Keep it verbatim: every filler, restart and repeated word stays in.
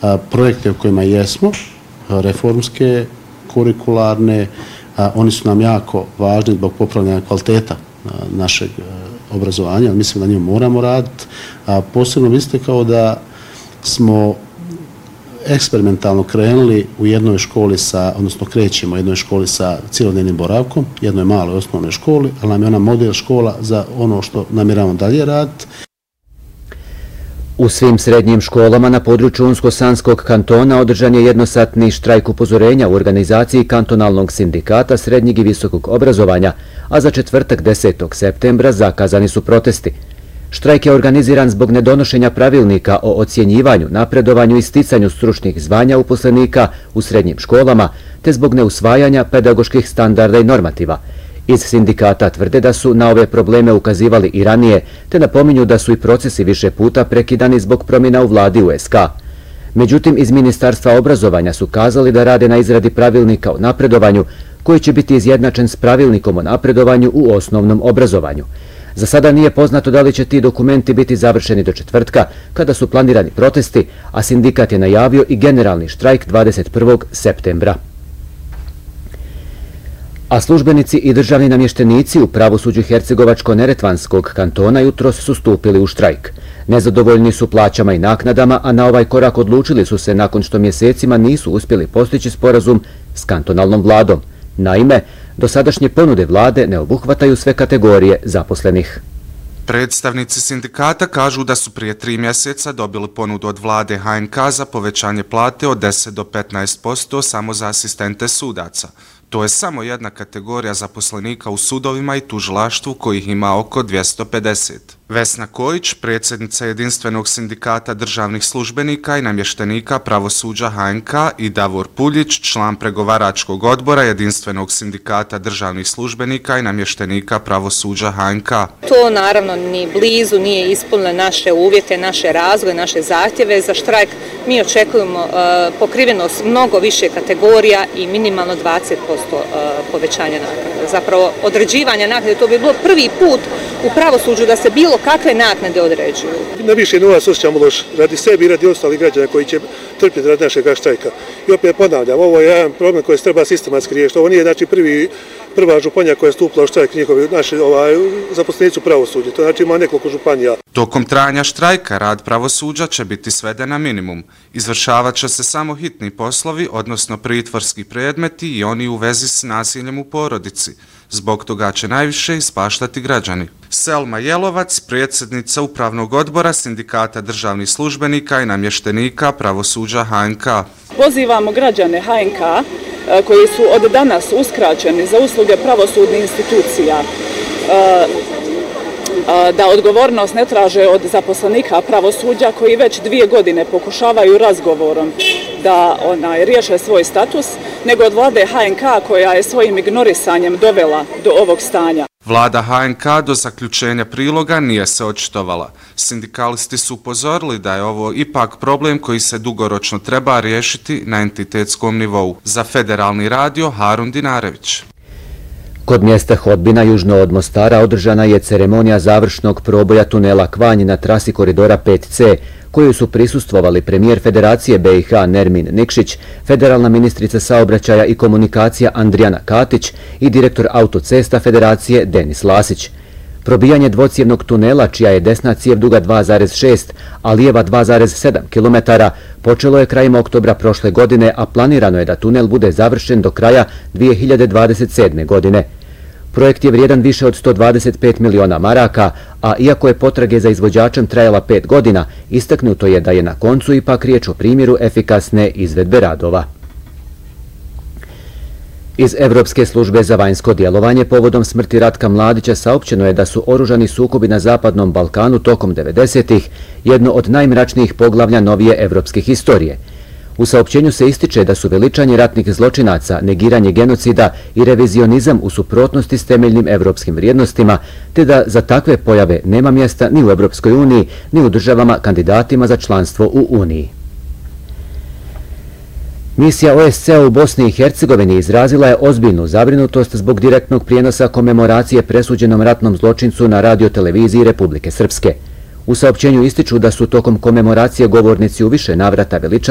projekte u kojima jesmo, reformske, kurikularne, oni su nam jako važni zbog popravljanja kvaliteta našeg obrazovanja, ali mislim da njima moramo raditi. Posebno mislite kao da smo eksperimentalno krenuli u jednoj školi sa, odnosno krećemo u jednoj školi sa cijelodnevnim boravkom, jednoj maloj osnovnoj školi, ali nam je ona model škola za ono što namjeravamo dalje raditi. U svim srednjim školama na području Unsko-Sanskog kantona održan je jednosatni štrajk upozorenja u organizaciji kantonalnog sindikata srednjeg i visokog obrazovanja, a za četvrtak desetog septembra zakazani su protesti. Štrajk je organiziran zbog nedonošenja pravilnika o ocjenjivanju, napredovanju i sticanju stručnih zvanja uposlenika u srednjim školama, te zbog neusvajanja pedagoških standarda i normativa. Iz sindikata tvrde da su na ove probleme ukazivali i ranije, te napominju da su i procesi više puta prekidani zbog promjena u vladi U S K. Međutim, iz Ministarstva obrazovanja su kazali da rade na izradi pravilnika o napredovanju, koji će biti izjednačen s pravilnikom o napredovanju u osnovnom obrazovanju. Za sada nije poznato da li će ti dokumenti biti završeni do četvrtka, kada su planirani protesti, a sindikat je najavio i generalni štrajk dvadeset prvog septembra. A službenici i državni namještenici u pravosuđu Hercegovačko-Neretvanskog kantona jutros su stupili u štrajk. Nezadovoljni su plaćama i naknadama, a na ovaj korak odlučili su se nakon što mjesecima nisu uspjeli postići sporazum s kantonalnom vladom. Naime, dosadašnje ponude vlade ne obuhvataju sve kategorije zaposlenih. Predstavnici sindikata kažu da su prije tri mjeseca dobili ponudu od vlade H N K za povećanje plate od deset do petnaest posto samo za asistente sudaca. To je samo jedna kategorija zaposlenika u sudovima i tužilaštvu kojih ima oko dvjesto pedeset. Vesna Kojić, predsjednica jedinstvenog sindikata državnih službenika i namještenika pravosuđa H N K, i Davor Puljić, član pregovaračkog odbora jedinstvenog sindikata državnih službenika i namještenika pravosuđa H N K. To naravno ni blizu nije ispunilo naše uvjete, naše razvoje, naše zahtjeve za štrajk. Mi očekujemo uh, pokrivenost mnogo više kategorija i minimalno dvadeset posto povećanja naknade. Zapravo određivanje naknade, to bi bilo prvi put u pravosuđu da se bilo kakve naknade određuju. Na više nova se osjećamo loš radi sebi i radi ostalih građana koji će trpjeti radi našeg štrajka. I opet ponavljam, ovo je jedan problem koji se treba sistematski riješiti. Ovo nije znači prvi, prva županija koja je stupila u štrajk njihovi naši ovaj, zaposlenici u pravosuđu. To znači ima nekoliko županija. Tokom trajanja štrajka rad pravosuđa će biti sveden na minimum. Izvršavat će se samo hitni poslovi, odnosno pritvorski predmeti i oni u vezi s nasiljem u porodici. Zbog toga će najviše ispaštati građani. Selma Jelovac, predsjednica upravnog odbora sindikata državnih službenika i namještenika pravosuđa H N K. Pozivamo građane H N K koji su od danas uskraćeni za usluge pravosudnih institucija da odgovornost ne traže od zaposlenika pravosuđa koji već dvije godine pokušavaju razgovorom da onaj, riješe svoj status, nego od vlade H N K koja je svojim ignorisanjem dovela do ovog stanja. Vlada H N K do zaključenja priloga nije se očitovala. Sindikalisti su upozorili da je ovo ipak problem koji se dugoročno treba riješiti na entitetskom nivou. Za Federalni radio Harun Dinarević. Kod mjesta Hodbina južno od Mostara održana je ceremonija završnog proboja tunela Kvanj na trasi koridora pet C, koju su prisustvovali premijer Federacije B i H Nermin Nikšić, federalna ministrica saobraćaja i komunikacija Andrijana Katić i direktor autocesta Federacije Denis Lasić. Probijanje dvocijevnog tunela, čija je desna cijev duga dva zarez šest, a lijeva dva zarez sedam kilometara, počelo je krajem oktobra prošle godine, a planirano je da tunel bude završen do kraja dvije hiljade dvadeset sedme. godine. Projekt je vrijedan više od sto dvadeset pet miliona maraka, a iako je potrage za izvođačem trajala pet godina, istaknuto je da je na koncu ipak riječ o primjeru efikasne izvedbe radova. Iz Evropske službe za vanjsko djelovanje povodom smrti Ratka Mladića saopćeno je da su oružani sukobi na Zapadnom Balkanu tokom devedesetih jedno od najmračnijih poglavlja novije evropske historije. U saopćenju se ističe da su veličanje ratnih zločinaca, negiranje genocida i revizionizam u suprotnosti s temeljnim evropskim vrijednostima, te da za takve pojave nema mjesta ni u Evropskoj uniji, ni u državama kandidatima za članstvo u Uniji. Misija O S C A u Bosni i Hercegovini izrazila je ozbiljnu zabrinutost zbog direktnog prijenosa komemoracije presuđenom ratnom zločincu na radioteleviziji Republike Srpske. U saopćenju ističu da su tokom komemoracije govornici u više navrata veličali